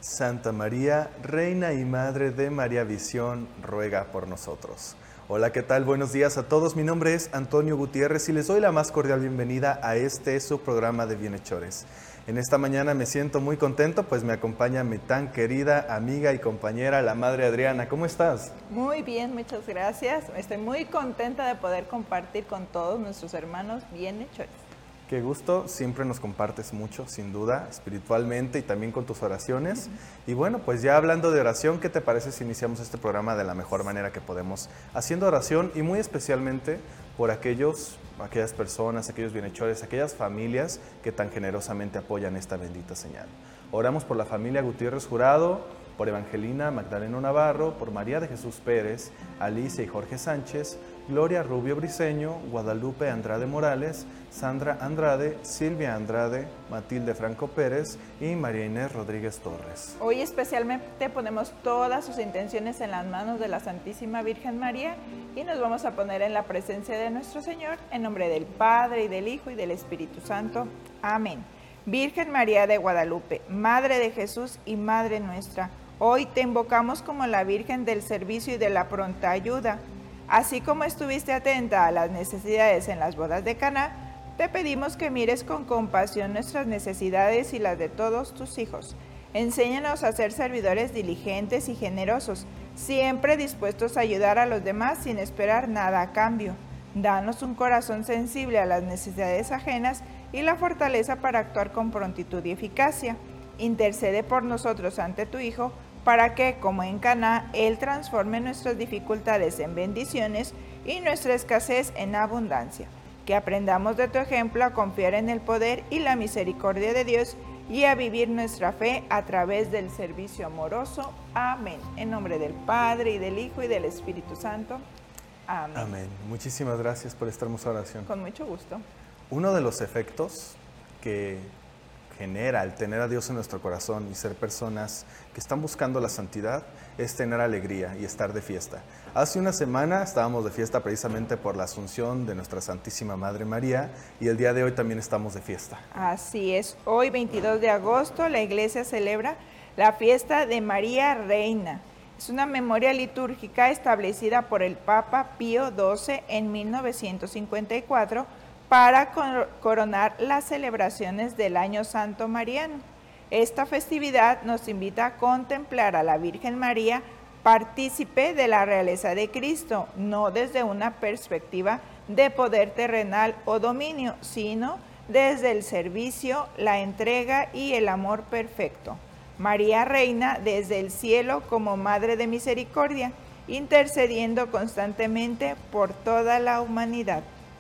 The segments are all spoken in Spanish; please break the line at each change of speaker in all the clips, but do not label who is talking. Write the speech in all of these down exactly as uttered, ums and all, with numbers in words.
Santa María, Reina y Madre de María Visión, ruega por nosotros. Hola, ¿qué tal? Buenos días a todos. Mi nombre es Antonio Gutiérrez y les doy la más cordial bienvenida a este su programa de Bienhechores. En esta mañana me siento muy contento, pues me acompaña mi tan querida amiga y compañera, la Madre Adriana. ¿Cómo estás?
Muy bien, muchas gracias. Estoy muy contenta de poder compartir con todos nuestros hermanos bienhechores.
Qué gusto, siempre nos compartes mucho, sin duda, espiritualmente y también con tus oraciones. Uh-huh. Y bueno, pues ya hablando de oración, ¿qué te parece si iniciamos este programa de la mejor manera que podemos? Haciendo oración y muy especialmente por aquellos, aquellas personas, aquellos bienhechores, aquellas familias que tan generosamente apoyan esta bendita señal. Oramos por la familia Gutiérrez Jurado, por Evangelina Magdaleno Navarro, por María de Jesús Pérez, Alicia y Jorge Sánchez, Gloria Rubio Briceño, Guadalupe Andrade Morales, Sandra Andrade, Silvia Andrade, Matilde Franco Pérez y María Inés Rodríguez Torres.
Hoy especialmente ponemos todas sus intenciones en las manos de la Santísima Virgen María y nos vamos a poner en la presencia de nuestro Señor, en nombre del Padre y del Hijo y del Espíritu Santo. Amén. Virgen María de Guadalupe, Madre de Jesús y Madre nuestra, hoy te invocamos como la Virgen del servicio y de la pronta ayuda. Así como estuviste atenta a las necesidades en las bodas de Caná, te pedimos que mires con compasión nuestras necesidades y las de todos tus hijos. Enséñanos a ser servidores diligentes y generosos, siempre dispuestos a ayudar a los demás sin esperar nada a cambio. Danos un corazón sensible a las necesidades ajenas y la fortaleza para actuar con prontitud y eficacia. Intercede por nosotros ante tu Hijo, para que, como en Caná, Él transforme nuestras dificultades en bendiciones y nuestra escasez en abundancia. Que aprendamos de tu ejemplo a confiar en el poder y la misericordia de Dios y a vivir nuestra fe a través del servicio amoroso. Amén. En nombre del Padre, y del Hijo, y del Espíritu Santo. Amén.
Amén. Muchísimas gracias por esta hermosa oración.
Con mucho gusto.
Uno de los efectos que genera el tener a Dios en nuestro corazón y ser personas que están buscando la santidad es tener alegría y estar de fiesta. Hace una semana estábamos de fiesta precisamente por la Asunción de nuestra Santísima Madre María y el día de hoy también estamos de fiesta.
Así es, hoy veintidós de agosto la Iglesia celebra la fiesta de María Reina. Es una memoria litúrgica establecida por el Papa Pío doce en mil novecientos cincuenta y cuatro para coronar las celebraciones del Año Santo Mariano. Esta festividad nos invita a contemplar a la Virgen María partícipe de la realeza de Cristo, no desde una perspectiva de poder terrenal o dominio, sino desde el servicio, la entrega y el amor perfecto. María Reina desde el cielo como Madre de Misericordia, intercediendo constantemente por toda la humanidad.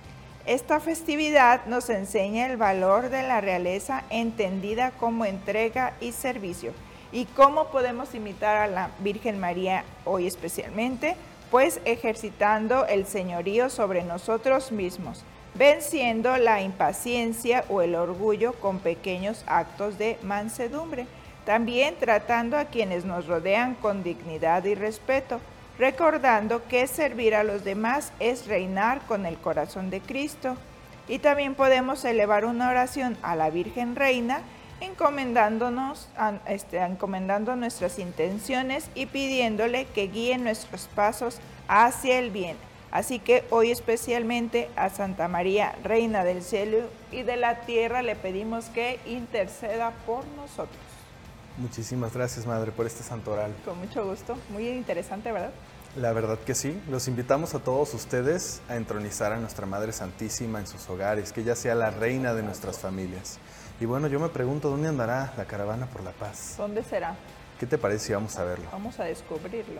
Esta festividad nos enseña el valor de la realeza entendida como entrega y servicio. ¿Y cómo podemos imitar a la Virgen María hoy especialmente? Pues ejercitando el señorío sobre nosotros mismos, venciendo la impaciencia o el orgullo con pequeños actos de mansedumbre. También tratando a quienes nos rodean con dignidad y respeto, recordando que servir a los demás es reinar con el corazón de Cristo. Y también podemos elevar una oración a la Virgen Reina, encomendándonos, este, encomendando nuestras intenciones y pidiéndole que guíe nuestros pasos hacia el bien. Así que hoy especialmente a Santa María, Reina del cielo y de la tierra, le pedimos que interceda por nosotros.
Muchísimas gracias, Madre, por este santo oral.
Con mucho gusto, muy interesante, ¿verdad?
La verdad que sí. Los invitamos a todos ustedes a entronizar a nuestra Madre Santísima en sus hogares, que ella sea la reina de nuestras familias. Y bueno, yo me pregunto, ¿dónde andará la caravana por la paz?
¿Dónde será?
¿Qué te parece si vamos a verlo?
Vamos a descubrirlo.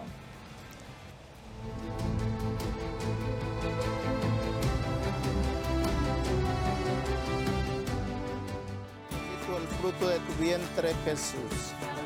El fruto de tu vientre, Jesús.